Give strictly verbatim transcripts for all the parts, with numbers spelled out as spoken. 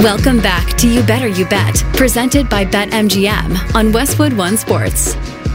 Welcome back to You Better You Bet, presented by BetMGM on Westwood One Sports.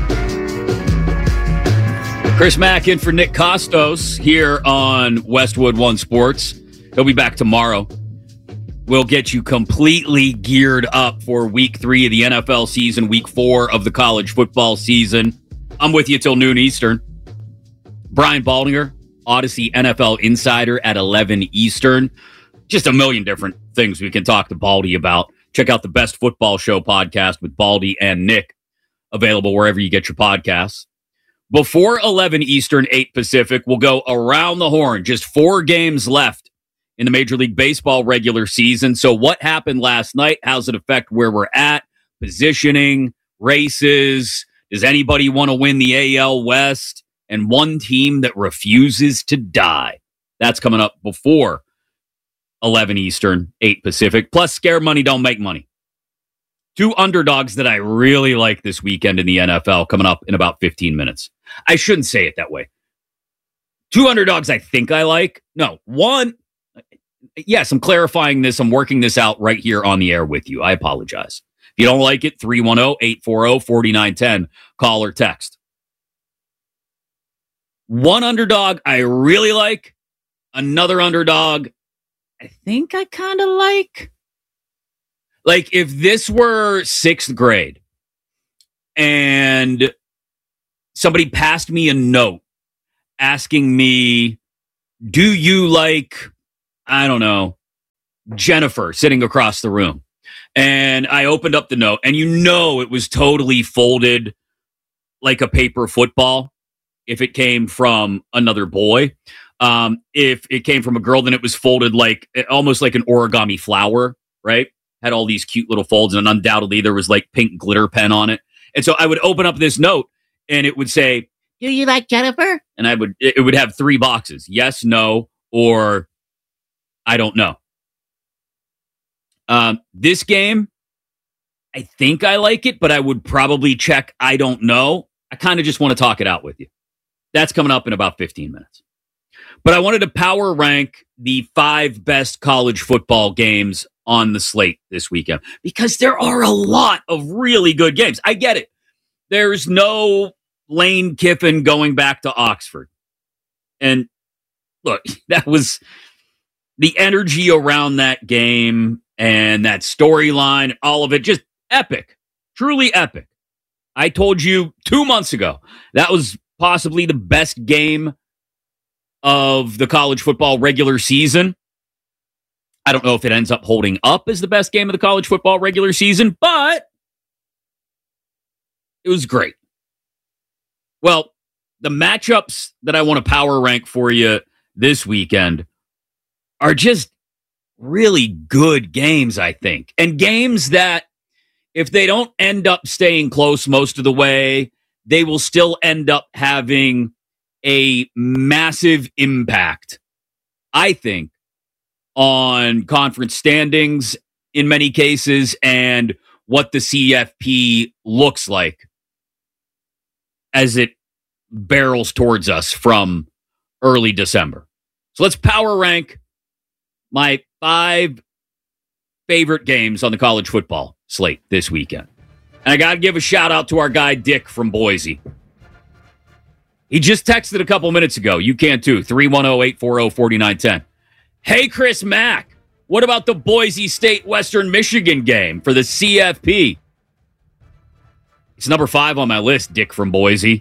Chris Mack in for Nick Costos here on Westwood One Sports. He'll be back tomorrow. We'll get you completely geared up for week three of the N F L season, week four of the college football season. I'm with you till noon Eastern. Brian Baldinger, Odyssey N F L Insider at eleven Eastern. Just a million different things we can talk to Baldy about. Check out the Best Football Show podcast with Baldy and Nick, available wherever you get your podcasts. Before eleven Eastern, eight Pacific, we'll go around the horn. Just four games left in the Major League Baseball regular season. So what happened last night? How's it affect where we're at? Positioning, races. Does anybody want to win the A L West? And one team that refuses to die. That's coming up before eleven Eastern, eight Pacific. Plus, scare money don't make money. Two underdogs that I really like this weekend in the N F L coming up in about fifteen minutes. I shouldn't say it that way. Two underdogs I think I like. No, one. Yes, I'm clarifying this. I'm working this out right here on the air with you. I apologize. If you don't like it, three one zero, eight four zero, four nine one zero. Call or text. One underdog I really like. Another underdog I think I kind of like. Like, if this were sixth grade and somebody passed me a note asking me, do you like, I don't know, Jennifer sitting across the room? And I opened up the note, and you know it was totally folded like a paper football if it came from another boy. Um, if it came from a girl, then it was folded like almost like an origami flower, right? Had all these cute little folds, and undoubtedly there was like pink glitter pen on it. And so I would open up this note, and it would say, "Do you like Jennifer?" And I would it would have three boxes: yes, no, or I don't know. Um, this game, I think I like it, but I would probably check I don't know. I kind of just want to talk it out with you. That's coming up in about fifteen minutes. But I wanted to power rank the five best college football games on the slate this weekend because there are a lot of really good games. I get it. There's no Lane Kiffin going back to Oxford. And look, that was the energy around that game and that storyline, all of it, just epic, truly epic. I told you two months ago, that was possibly the best game of the college football regular season. I don't know if it ends up holding up as the best game of the college football regular season, but it was great. Well, the matchups that I want to power rank for you this weekend are just really good games, I think. And games that, if they don't end up staying close most of the way, they will still end up having a massive impact, I think, on conference standings in many cases and what the C F P looks like as it barrels towards us from early December. So let's power rank my five favorite games on the college football slate this weekend. And I got to give a shout out to our guy, Dick from Boise. He just texted a couple minutes ago. You can too. three one zero, eight four zero, four nine one zero. Hey, Chris Mack, what about the Boise State Western Michigan game for the C F P? It's number five on my list, Dick from Boise.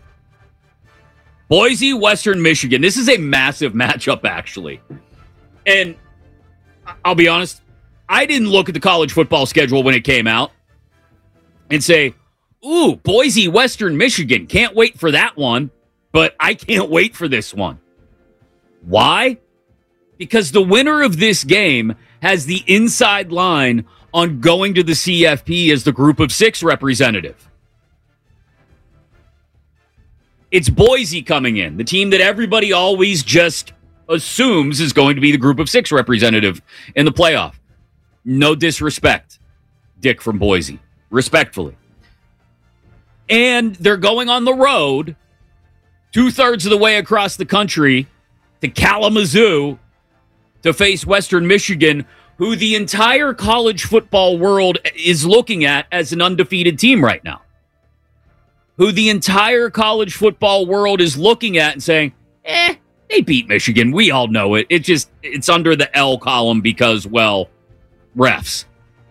Boise, Western Michigan. This is a massive matchup, actually. And I'll be honest, I didn't look at the college football schedule when it came out and say, ooh, Boise, Western Michigan. Can't wait for that one, but I can't wait for this one. Why? Because the winner of this game has the inside line on going to the C F P as the group of six representative. It's Boise coming in, the team that everybody always just assumes is going to be the group of six representative in the playoff. No disrespect, Dick from Boise. Respectfully. And they're going on the road two-thirds of the way across the country to Kalamazoo to face Western Michigan, who the entire college football world is looking at as an undefeated team right now. Who the entire college football world is looking at and saying, eh, they beat Michigan. We all know it. It just, it's under the L column because, well, refs.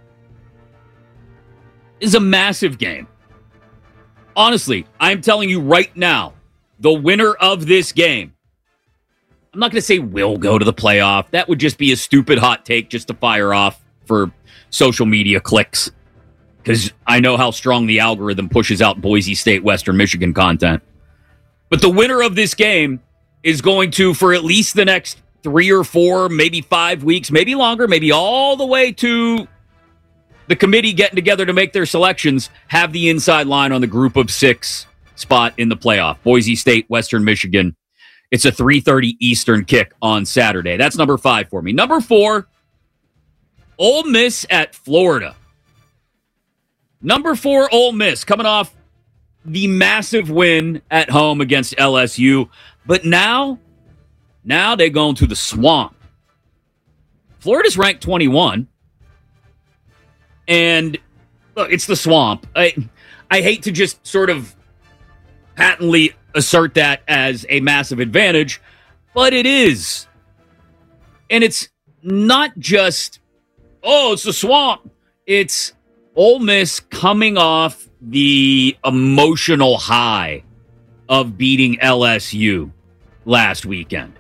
Is a massive game. Honestly, I'm telling you right now, the winner of this game, I'm not going to say will go to the playoff. That would just be a stupid hot take just to fire off for social media clicks. Because I know how strong the algorithm pushes out Boise State, Western Michigan content. But the winner of this game is going to, for at least the next three or four, maybe five weeks, maybe longer, maybe all the way to the committee getting together to make their selections, have the inside line on the group of six spot in the playoff. Boise State, Western Michigan. It's a three thirty Eastern kick on Saturday. That's number five for me. Number four, Ole Miss at Florida. Number four, Ole Miss, coming off the massive win at home against L S U. But now, now they're going to the swamp. Florida's ranked twenty-one. And look, it's the swamp. I, I hate to just sort of patently assert that as a massive advantage, but it is. And it's not just, oh, it's the swamp. It's Ole Miss coming off the emotional high of beating L S U last weekend.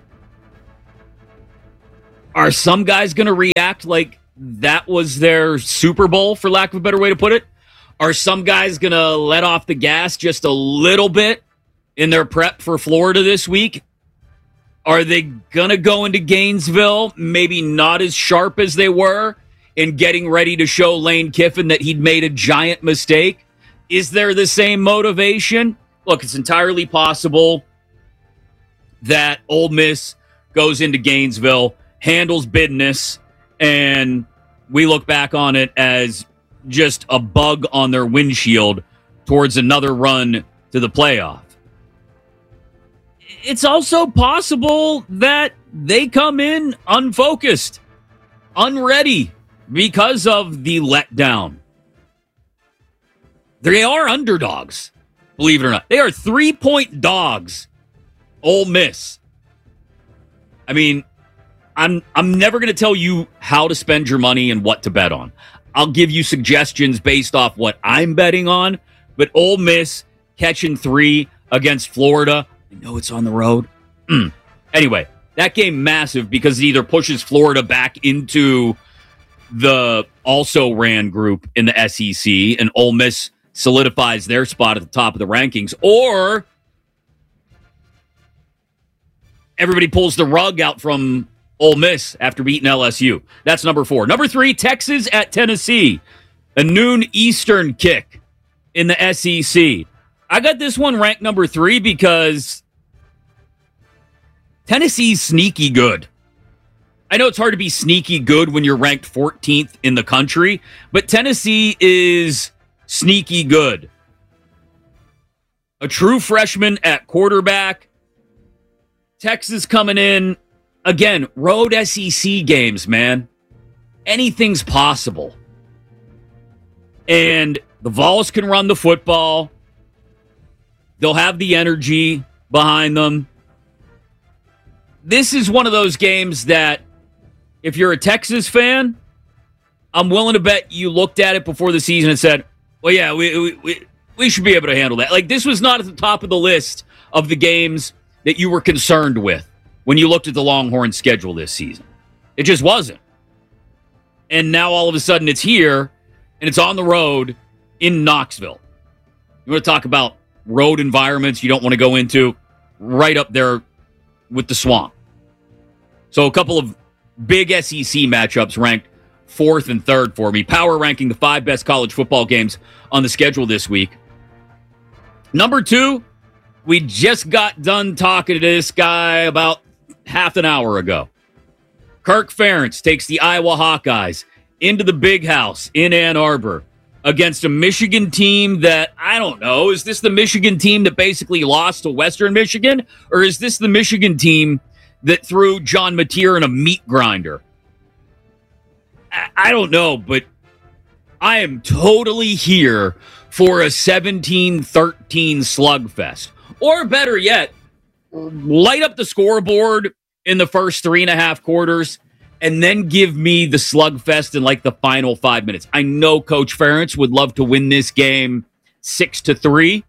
Are some guys going to react like that was their Super Bowl, for lack of a better way to put it? Are some guys going to let off the gas just a little bit in their prep for Florida this week? Are they going to go into Gainesville maybe not as sharp as they were in getting ready to show Lane Kiffin that he'd made a giant mistake? Is there the same motivation? Look, it's entirely possible that Ole Miss goes into Gainesville, handles business, and we look back on it as just a bug on their windshield towards another run to the playoff. It's also possible that they come in unfocused, unready because of the letdown. They are underdogs, believe it or not. They are three-point dogs, Ole Miss. I mean, I'm I'm never going to tell you how to spend your money and what to bet on. I'll give you suggestions based off what I'm betting on, but Ole Miss catching three against Florida, I know it's on the road. Mm. Anyway, that game massive because it either pushes Florida back into the also-ran group in the S E C and Ole Miss solidifies their spot at the top of the rankings, or everybody pulls the rug out from Ole Miss after beating L S U. That's number four. Number three, Texas at Tennessee. A noon Eastern kick in the S E C. I got this one ranked number three because Tennessee's sneaky good. I know it's hard to be sneaky good when you're ranked fourteenth in the country, but Tennessee is sneaky good. A true freshman at quarterback. Texas coming in. Again, road S E C games, man. Anything's possible. And the Vols can run the football. They'll have the energy behind them. This is one of those games that, if you're a Texas fan, I'm willing to bet you looked at it before the season and said, well, yeah, we, we, we, we should be able to handle that. Like, this was not at the top of the list of the games that you were concerned with when you looked at the Longhorns' schedule this season. It just wasn't. And now all of a sudden it's here, and it's on the road in Knoxville. You want to talk about road environments you don't want to go into? Right up there with the swamp. So a couple of big S E C matchups ranked fourth and third for me. Power ranking the five best college football games on the schedule this week. Number two, we just got done talking to this guy about half an hour ago. Kirk Ferentz takes the Iowa Hawkeyes into the Big House in Ann Arbor against a Michigan team that, I don't know, is this the Michigan team that basically lost to Western Michigan? Or is this the Michigan team that threw John Mateer in a meat grinder? I, I don't know, but I am totally here for a seventeen thirteen slugfest. Or better yet, light up the scoreboard in the first three and a half quarters and then give me the slugfest in like the final five minutes. I know Coach Ferentz would love to win this game six to three.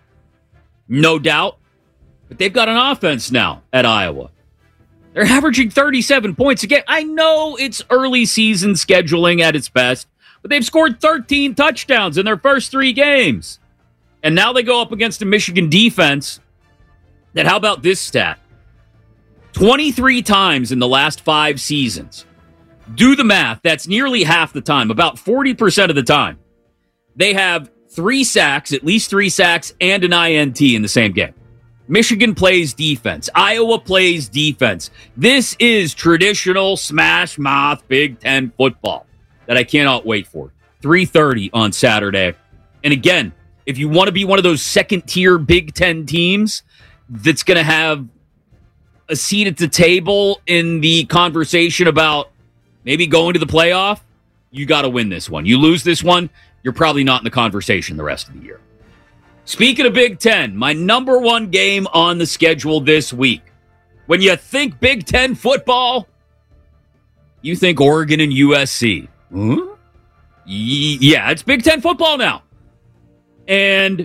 No doubt. But they've got an offense now at Iowa. They're averaging thirty-seven points a game. I know it's early season scheduling at its best, but they've scored thirteen touchdowns in their first three games. And now they go up against a Michigan defense that, how about this stat? twenty-three times in the last five seasons. Do the math. That's nearly half the time, about forty percent of the time. They have three sacks, at least three sacks, and an I N T in the same game. Michigan plays defense. Iowa plays defense. This is traditional smash mouth Big Ten football that I cannot wait for. three thirty on Saturday. And again, if you want to be one of those second-tier Big Ten teams that's going to have a seat at the table in the conversation about maybe going to the playoff, you got to win this one. You lose this one, you're probably not in the conversation the rest of the year. Speaking of Big Ten, my number one game on the schedule this week. When you think Big Ten football, you think Oregon and U S C. Huh? Yeah, it's Big Ten football now. And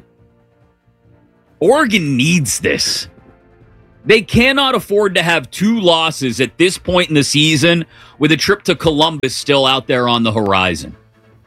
Oregon needs this. They cannot afford to have two losses at this point in the season with a trip to Columbus still out there on the horizon.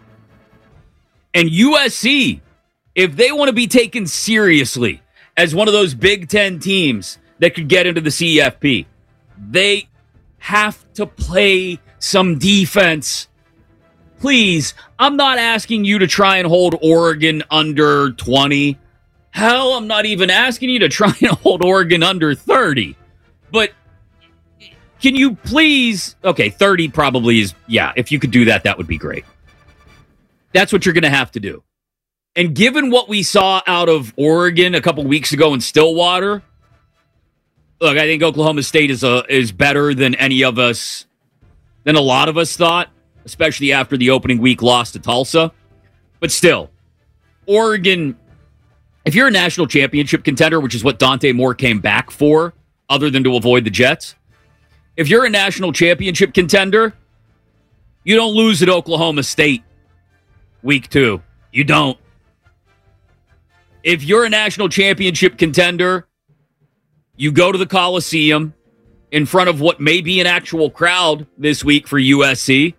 And U S C, if they want to be taken seriously as one of those Big Ten teams that could get into the C F P, they have to play some defense. Please, I'm not asking you to try and hold Oregon under twenty. Hell, I'm not even asking you to try and hold Oregon under thirty. But can you please... Okay, thirty probably is... Yeah, if you could do that, that would be great. That's what you're going to have to do. And given what we saw out of Oregon a couple weeks ago in Stillwater, look, I think Oklahoma State is a, is better than any of us, than a lot of us thought, especially after the opening week loss to Tulsa. But still, Oregon, if you're a national championship contender, which is what Dante Moore came back for, other than to avoid the Jets, if you're a national championship contender, you don't lose at Oklahoma State week two. You don't. If you're a national championship contender, you go to the Coliseum in front of what may be an actual crowd this week for U S C,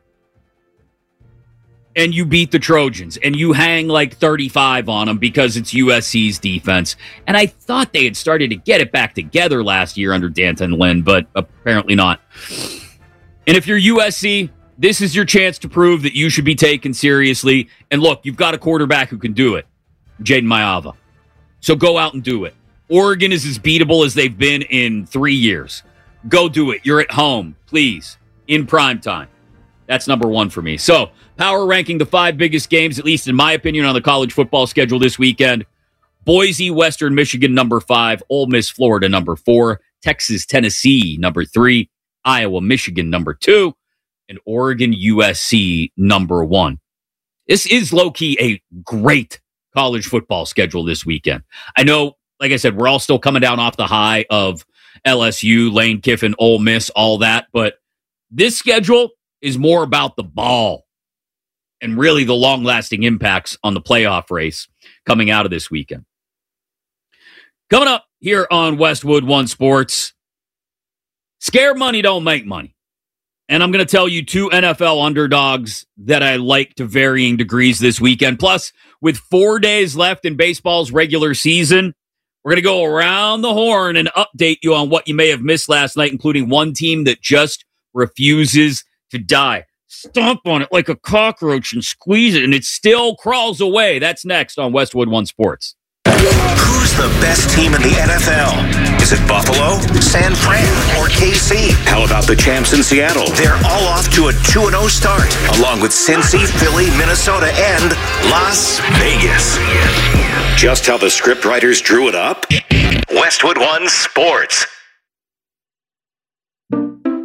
and you beat the Trojans, and you hang like thirty-five on them because it's U S C's defense. And I thought they had started to get it back together last year under D'Anton Lynn, but apparently not. And if you're U S C, this is your chance to prove that you should be taken seriously. And look, you've got a quarterback who can do it, Jaden Mayava. So go out and do it. Oregon is as beatable as they've been in three years. Go do it. You're at home, please, in prime time. That's number one for me. So, power ranking the five biggest games, at least in my opinion, on the college football schedule this weekend. Boise, Western Michigan, number five. Ole Miss, Florida, number four. Texas, Tennessee, number three. Iowa, Michigan, number two. And Oregon, U S C, number one. This is low-key a great college football schedule this weekend. I know, like I said, we're all still coming down off the high of L S U, Lane Kiffin, Ole Miss, all that. But this schedule is more about the ball and really the long-lasting impacts on the playoff race coming out of this weekend. Coming up here on Westwood One Sports, scare money don't make money. And I'm going to tell you two N F L underdogs that I like to varying degrees this weekend. Plus, with four days left in baseball's regular season, we're going to go around the horn and update you on what you may have missed last night, including one team that just refuses to die. Stomp on it like a cockroach and squeeze it, and it still crawls away. That's next on Westwood One Sports. Who's the best team in the N F L? Is it Buffalo, San Fran, or K C? How about the champs in Seattle? They're all off to a two and oh start, along with Cincy, Philly, Minnesota, and Las Vegas. Just how the scriptwriters drew it up? Westwood One Sports.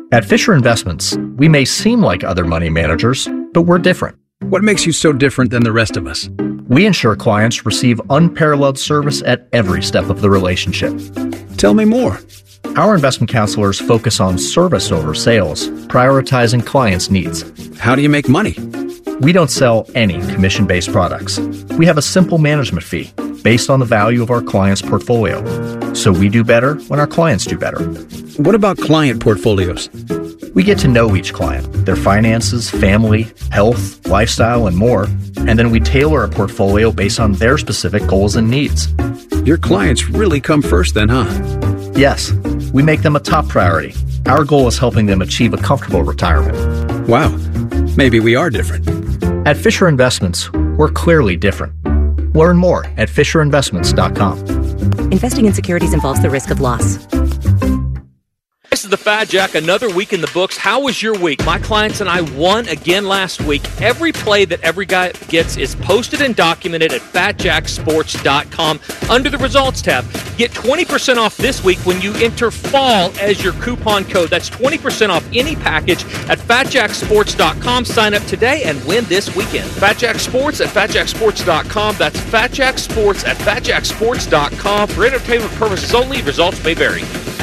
At Fisher Investments, we may seem like other money managers, but we're different. What makes you so different than the rest of us? We ensure clients receive unparalleled service at every step of the relationship. Tell me more. Our investment counselors focus on service over sales, prioritizing clients' needs. How do you make money? We don't sell any commission-based products. We have a simple management fee based on the value of our client's portfolio. So we do better when our clients do better. What about client portfolios? We get to know each client, their finances, family, health, lifestyle, and more, and then we tailor a portfolio based on their specific goals and needs. Your clients really come first then, huh? Yes, we make them a top priority. Our goal is helping them achieve a comfortable retirement. Wow, maybe we are different. At Fisher Investments, we're clearly different. Learn more at fisher investments dot com. Investing in securities involves the risk of loss. This is the Fat Jack, another week in the books. How was your week? My clients and I won again last week. Every play that every guy gets is posted and documented at fat jack sports dot com under the results tab. Get twenty percent off this week when you enter fall as your coupon code. That's twenty percent off any package at fat jack sports dot com. Sign up today and win this weekend. Fat Jack Sports at fat jack sports dot com. That's Fat Jack Sports at fat jack sports dot com. For entertainment purposes only, results may vary.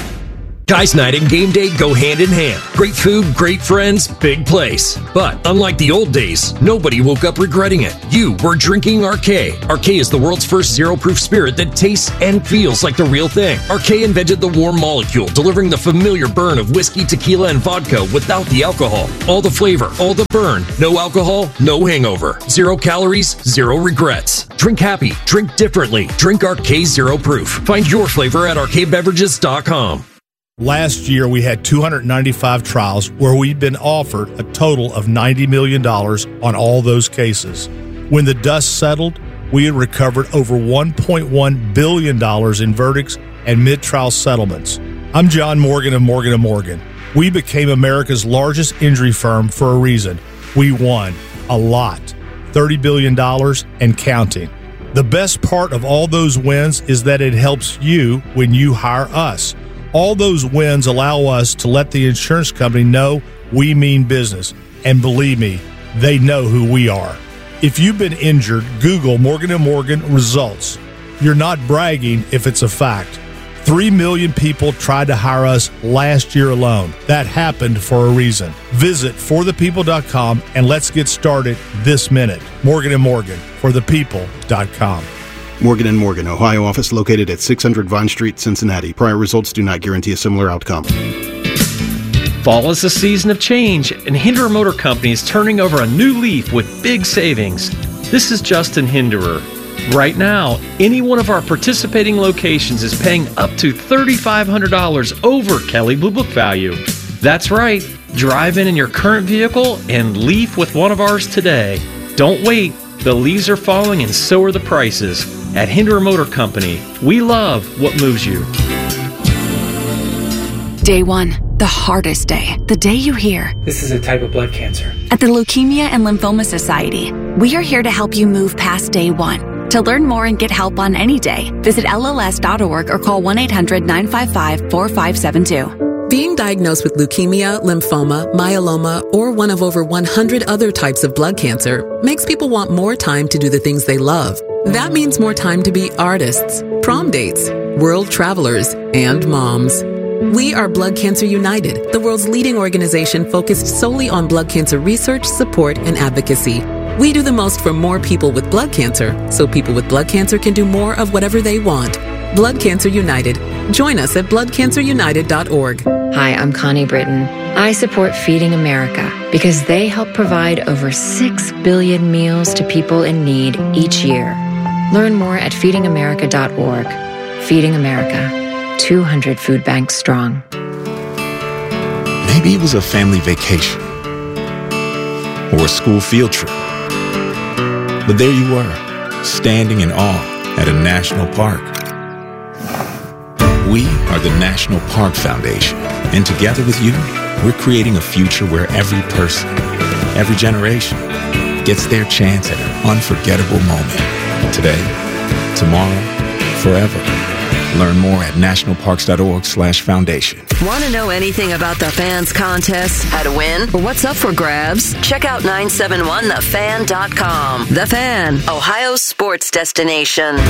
Guys Night and Game Day go hand in hand. Great food, great friends, big place. But unlike the old days, nobody woke up regretting it. You were drinking R K. R K is the world's first zero-proof spirit that tastes and feels like the real thing. R K invented the warm molecule, delivering the familiar burn of whiskey, tequila, and vodka without the alcohol. All the flavor, all the burn. No alcohol, no hangover. Zero calories, zero regrets. Drink happy, drink differently. Drink R K Zero Proof. Find your flavor at r k beverages dot com. Last year, we had two hundred ninety-five trials where we'd been offered a total of ninety million dollars on all those cases. When the dust settled, we had recovered over one point one billion dollars in verdicts and mid-trial settlements. I'm John Morgan of Morgan and Morgan. We became America's largest injury firm for a reason. We won a lot, thirty billion dollars and counting. The best part of all those wins is that it helps you when you hire us. All those wins allow us to let the insurance company know we mean business. And believe me, they know who we are. If you've been injured, Google Morgan and Morgan results. You're not bragging if it's a fact. Three million people tried to hire us last year alone. That happened for a reason. Visit for the people dot com and let's get started this minute. Morgan and Morgan, for the people dot com. Morgan and Morgan, Ohio office located at six hundred Vine Street, Cincinnati. Prior results do not guarantee a similar outcome. Fall is a season of change, and Hinderer Motor Company is turning over a new leaf with big savings. This is Justin Hinderer. Right now, any one of our participating locations is paying up to three thousand five hundred dollars over Kelley Blue Book value. That's right. Drive in in your current vehicle and leaf with one of ours today. Don't wait. The leaves are falling and so are the prices. At Hinderer Motor Company, we love what moves you. Day one, the hardest day. The day you hear, "This is a type of blood cancer." At the Leukemia and Lymphoma Society, we are here to help you move past day one. To learn more and get help on any day, visit L L S dot org or call one eight hundred nine five five four five seven two. Being diagnosed with leukemia, lymphoma, myeloma, or one of over one hundred other types of blood cancer makes people want more time to do the things they love. That means more time to be artists, prom dates, world travelers, and moms. We are Blood Cancer United, the world's leading organization focused solely on blood cancer research, support, and advocacy. We do the most for more people with blood cancer, so people with blood cancer can do more of whatever they want. Blood Cancer United. Join us at blood cancer united dot org. Hi, I'm Connie Britton. I support Feeding America because they help provide over six billion meals to people in need each year. Learn more at feeding america dot org. Feeding America, two hundred food banks strong. Maybe it was a family vacation or a school field trip. But there you were, standing in awe at a national park. We are the National Park Foundation, and together with you, we're creating a future where every person, every generation, gets their chance at an unforgettable moment. Today, tomorrow, forever. Learn more at nationalparks.org slash foundation. Want to know anything about the Fans contest, how to win, or what's up for grabs? Check out nine seven one the fan dot com. The Fan, Ohio's sports destination.